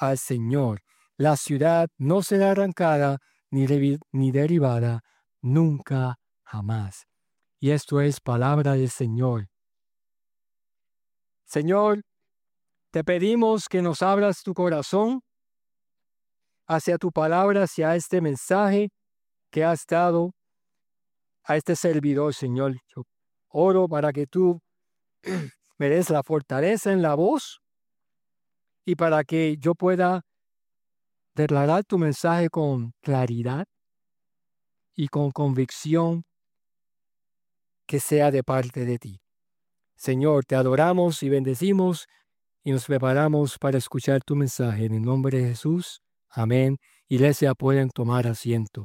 al Señor. La ciudad no será arrancada ni derribada nunca jamás. Y esto es palabra del Señor. Señor, te pedimos que nos abras tu corazón hacia tu palabra, hacia este mensaje que has dado a este servidor, Señor. Yo oro para que tú me des la fortaleza en la voz y para que yo pueda declarar tu mensaje con claridad y con convicción que sea de parte de ti. Señor, te adoramos y bendecimos y nos preparamos para escuchar tu mensaje. En el nombre de Jesús, amén. Iglesia, pueden tomar asiento.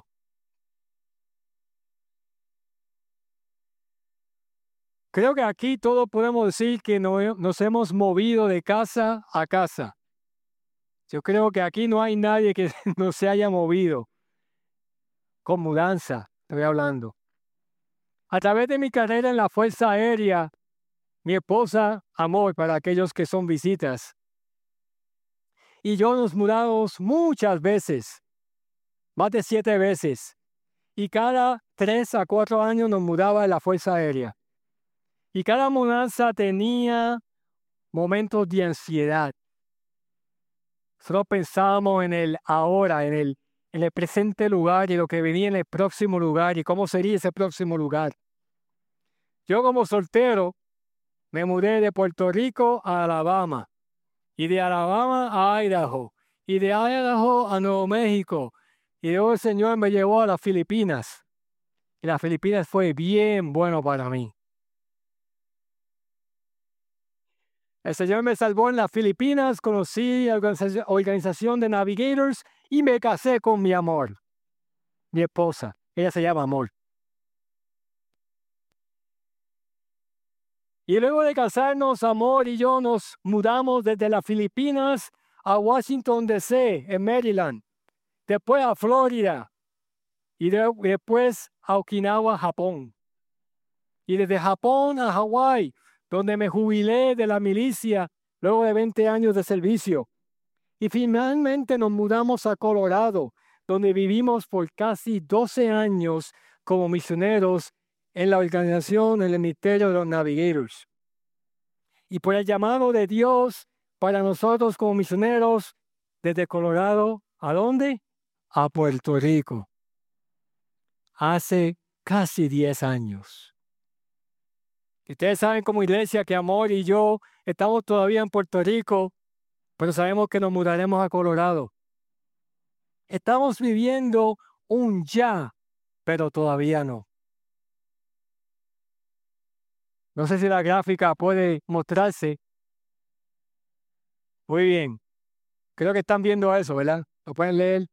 Creo que aquí todos podemos decir que nos hemos movido de casa a casa. Yo creo que aquí no hay nadie que no se haya movido. Con mudanza, estoy hablando. A través de mi carrera en la Fuerza Aérea, mi esposa, amor para aquellos que son visitas, y yo nos mudamos muchas veces, más de 7 veces, y cada 3 a 4 años nos mudaba en la Fuerza Aérea. Y cada mudanza tenía momentos de ansiedad. Solo pensábamos en el ahora, en el presente lugar y lo que venía en el próximo lugar y cómo sería ese próximo lugar. Yo como soltero me mudé de Puerto Rico a Alabama y de Alabama a Idaho y de Idaho a Nuevo México y luego el Señor me llevó a las Filipinas y las Filipinas fue bien bueno para mí. El Señor me salvó en las Filipinas, conocí la organización de Navigators y me casé con mi amor, mi esposa. Ella se llama Amor. Y luego de casarnos, Amor y yo nos mudamos desde las Filipinas a Washington, D.C., en Maryland. Después a Florida. Y después a Okinawa, Japón. Y desde Japón a Hawái, donde me jubilé de la milicia luego de 20 años de servicio. Y finalmente nos mudamos a Colorado, donde vivimos por casi 12 años como misioneros en la organización, en el ministerio de los Navigators. Y por el llamado de Dios para nosotros como misioneros, desde Colorado, ¿a dónde? A Puerto Rico. Hace casi 10 años. Y ustedes saben como iglesia que Amor y yo estamos todavía en Puerto Rico, pero sabemos que nos mudaremos a Colorado. Estamos viviendo un ya, pero todavía no. No sé si la gráfica puede mostrarse. Muy bien. Creo que están viendo eso, ¿verdad? ¿Lo pueden leer?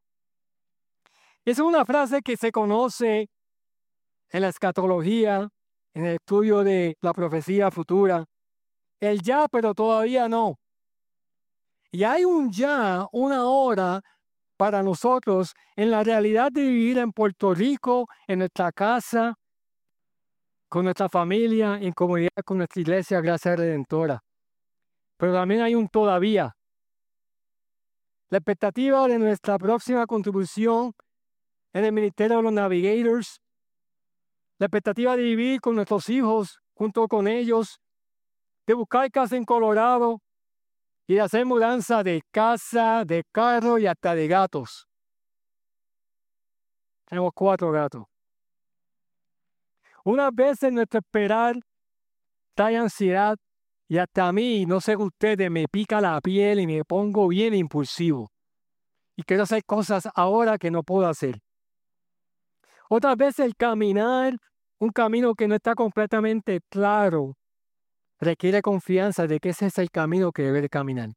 Es una frase que se conoce en la escatología, en el estudio de la profecía futura. El ya, pero todavía no. Y hay un ya, una hora para nosotros en la realidad de vivir en Puerto Rico, en nuestra casa, con nuestra familia, en comunidad con nuestra iglesia Gracia Redentora. Pero también hay un todavía. La expectativa de nuestra próxima contribución en el ministerio de los Navigators, la expectativa de vivir con nuestros hijos junto con ellos, de buscar casa en Colorado y de hacer mudanza de casa, de carro y hasta de gatos. Tenemos 4 gatos. Unas veces nuestro esperar trae ansiedad y hasta a mí, no sé ustedes, me pica la piel y me pongo bien impulsivo. Y quiero hacer cosas ahora que no puedo hacer. Otras veces el caminar, un camino que no está completamente claro, requiere confianza de que ese es el camino que debe de caminar.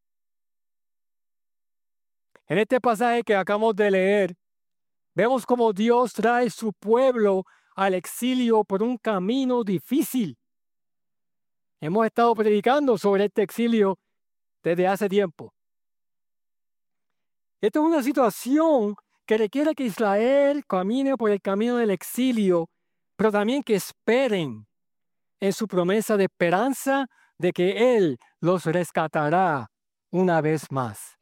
En este pasaje que acabamos de leer, vemos cómo Dios trae su pueblo al exilio por un camino difícil. Hemos estado predicando sobre este exilio desde hace tiempo. Esta es una situación que requiere que Israel camine por el camino del exilio, pero también que esperen en su promesa de esperanza de que Él los rescatará una vez más.